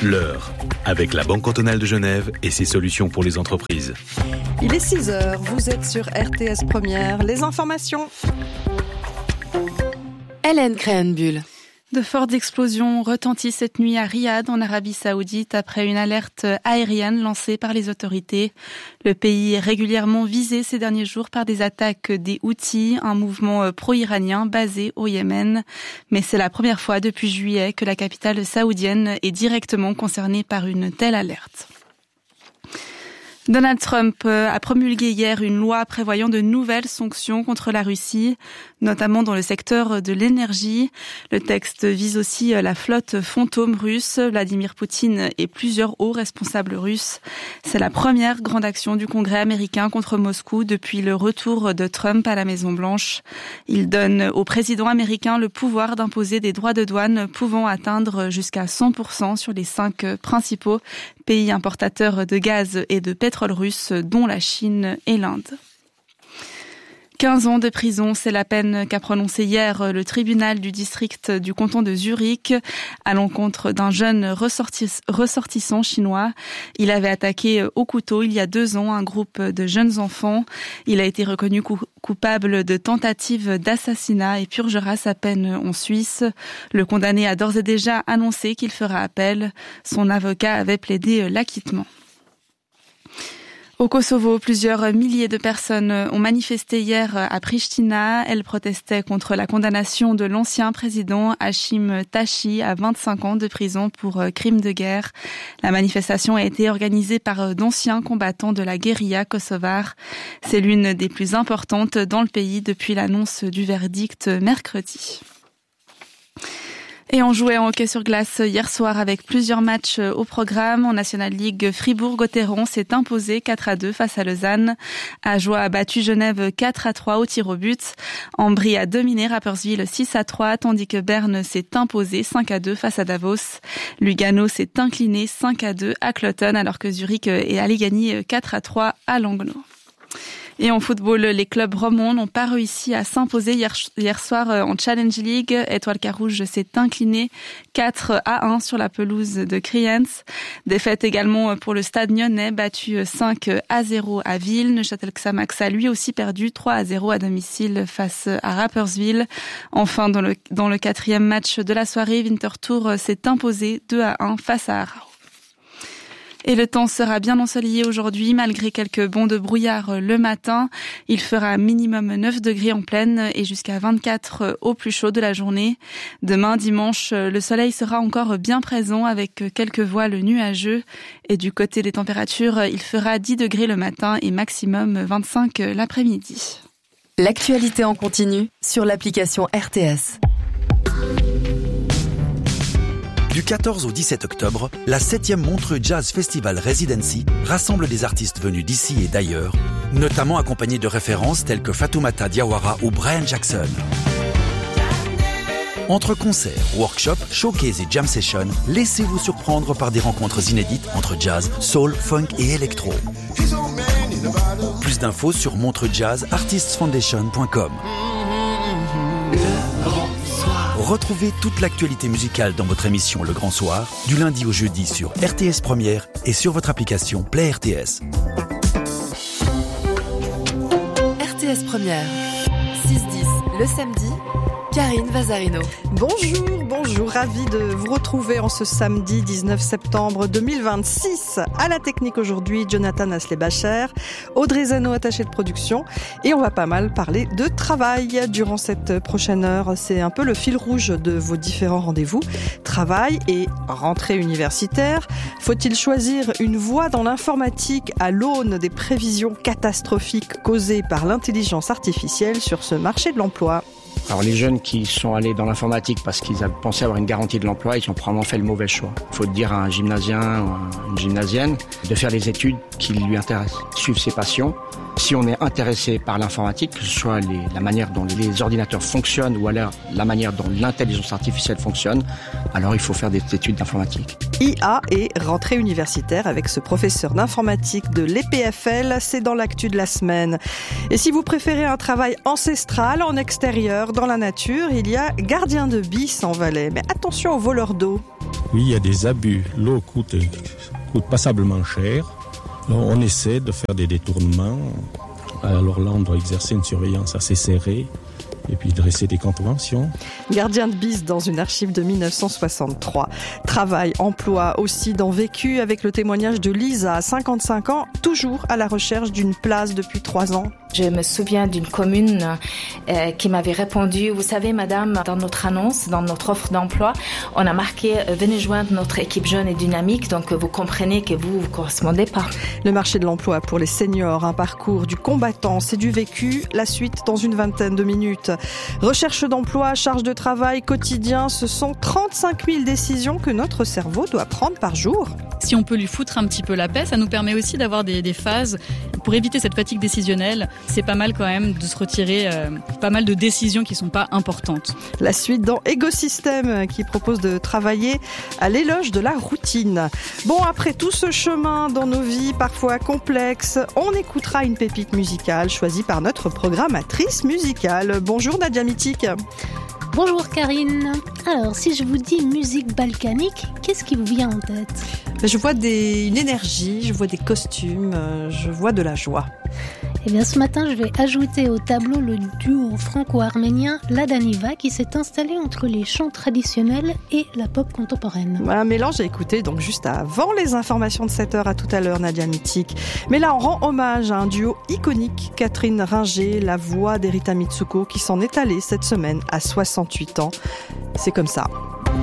L'heure, avec la Banque cantonale de Genève et ses solutions pour les entreprises. Il est 6h, vous êtes sur RTS Première, les informations. Hélène Créhenbuhl. De fortes explosions retentissent cette nuit à Riyad, en Arabie Saoudite, après une alerte aérienne lancée par les autorités. Le pays est régulièrement visé ces derniers jours par des attaques des Houthis, un mouvement pro-iranien basé au Yémen. Mais c'est la première fois depuis juillet que la capitale saoudienne est directement concernée par une telle alerte. Donald Trump a promulgué hier une loi prévoyant de nouvelles sanctions contre la Russie, notamment dans le secteur de l'énergie. Le texte vise aussi la flotte fantôme russe, Vladimir Poutine et plusieurs hauts responsables russes. C'est la première grande action du Congrès américain contre Moscou depuis le retour de Trump à la Maison-Blanche. Il donne au président américain le pouvoir d'imposer des droits de douane pouvant atteindre jusqu'à 100% sur les 5 principaux pays importateurs de gaz et de pétrole russe, dont la Chine et l'Inde. 15 ans de prison, c'est la peine qu'a prononcée hier le tribunal du district du canton de Zurich à l'encontre d'un jeune ressortissant chinois. Il avait attaqué au couteau il y a 2 ans un groupe de jeunes enfants. Il a été reconnu coupable de tentative d'assassinat et purgera sa peine en Suisse. Le condamné a d'ores et déjà annoncé qu'il fera appel. Son avocat avait plaidé l'acquittement. Au Kosovo, plusieurs milliers de personnes ont manifesté hier à Pristina. Elles protestaient contre la condamnation de l'ancien président Hashim Thaçi à 25 ans de prison pour crimes de guerre. La manifestation a été organisée par d'anciens combattants de la guérilla kosovare. C'est l'une des plus importantes dans le pays depuis l'annonce du verdict mercredi. Et on jouait en hockey sur glace hier soir avec plusieurs matchs au programme. En National League, Fribourg-Gotteron s'est imposé 4-2 face à Lausanne. Ajoie a battu Genève 4-3 au tir au but. Ambry a dominé Rapperswil 6-3, tandis que Berne s'est imposé 5-2 face à Davos. Lugano s'est incliné 5-2 à Cloton, alors que Zurich est allé gagner 4-3 à Langnau. Et en football, les clubs romands n'ont pas réussi à s'imposer hier soir en Challenge League. Étoile Carouge s'est incliné 4-1 sur la pelouse de Kriens. Défaite également pour le Stade Nyonnais, battu 5-0 à Ville. Neuchâtel Xamax a lui aussi perdu 3-0 à domicile face à Rapperswil. Enfin, dans le 4e match de la soirée, Winterthur s'est imposé 2-1 face à Aarau. Et le temps sera bien ensoleillé aujourd'hui, malgré quelques bonds de brouillard le matin. Il fera minimum 9 degrés en pleine et jusqu'à 24 au plus chaud de la journée. Demain, dimanche, le soleil sera encore bien présent avec quelques voiles nuageux. Et du côté des températures, il fera 10 degrés le matin et maximum 25 l'après-midi. L'actualité en continu sur l'application RTS. Du 14 au 17 octobre, la 7e Montreux Jazz Festival Residency rassemble des artistes venus d'ici et d'ailleurs, notamment accompagnés de références telles que Fatoumata Diawara ou Brian Jackson. Entre concerts, workshops, showcases et jam sessions, laissez-vous surprendre par des rencontres inédites entre jazz, soul, funk et électro. Plus d'infos sur montreuxjazzartistsfoundation.com. Retrouvez toute l'actualité musicale dans votre émission Le Grand Soir, du lundi au jeudi sur RTS Première et sur votre application Play RTS. RTS Première, 6-10 le samedi, Karine Vazarino. Bonjour, ravi de vous retrouver en ce samedi 19 septembre 2026. À la technique aujourd'hui, Jonathan Aslebacher, Audrey Zano, attachée de production. Et on va pas mal parler de travail durant cette prochaine heure. C'est un peu le fil rouge de vos différents rendez-vous. Travail et rentrée universitaire. Faut-il choisir une voie dans l'informatique à l'aune des prévisions catastrophiques causées par l'intelligence artificielle sur ce marché de l'emploi ? Alors les jeunes qui sont allés dans l'informatique parce qu'ils avaient pensé avoir une garantie de l'emploi, ils ont probablement fait le mauvais choix. Il faut dire à un gymnasien ou à une gymnasienne de faire les études qui lui intéressent, suivre ses passions. Si on est intéressé par l'informatique, que ce soit la manière dont les ordinateurs fonctionnent ou alors la manière dont l'intelligence artificielle fonctionne, alors il faut faire des études d'informatique. IA et rentrée universitaire avec ce professeur d'informatique de l'EPFL, c'est dans l'actu de la semaine. Et si vous préférez un travail ancestral, en extérieur, dans la nature, il y a gardien de bis en Valais. Mais attention aux voleurs d'eau. Oui, il y a des abus. L'eau coûte passablement cher. Alors, on essaie de faire des détournements. Alors là, on doit exercer une surveillance assez serrée et puis dresser des contraventions. Gardien de bise dans une archive de 1963. Travail, emploi aussi dans Vécu avec le témoignage de Lisa, 55 ans, toujours à la recherche d'une place depuis 3 ans. Je me souviens d'une commune qui m'avait répondu, vous savez madame, dans notre annonce, dans notre offre d'emploi, on a marqué venez joindre notre équipe jeune et dynamique, donc vous comprenez que vous correspondez pas. Le marché de l'emploi pour les seniors, un parcours du combattant, c'est du vécu, la suite dans une vingtaine de minutes. Recherche d'emploi, charge de travail, quotidien, ce sont 35 000 décisions que notre cerveau doit prendre par jour. Si on peut lui foutre un petit peu la paix, ça nous permet aussi d'avoir des phases pour éviter cette fatigue décisionnelle. C'est pas mal quand même de se retirer pas mal de décisions qui sont pas importantes. La suite dans Écosystème qui propose de travailler à l'éloge de la routine. Bon, après tout ce chemin dans nos vies parfois complexes, on écoutera une pépite musicale choisie par notre programmatrice musicale. Bonjour Nadia Mitik. Bonjour Karine. Alors, si je vous dis musique balkanique, qu'est-ce qui vous vient en tête ? Je vois une énergie, je vois des costumes, je vois de la joie. Eh bien, ce matin, je vais ajouter au tableau le duo franco-arménien Ladaniva qui s'est installé entre les chants traditionnels et la pop contemporaine. Un mélange à écouter donc juste avant les informations de 7h. À tout à l'heure, Nadia Mitik. Mais là, on rend hommage à un duo iconique, Catherine Ringer, la voix d'Erita Mitsuko, qui s'en est allée cette semaine à 68 ans. C'est comme ça.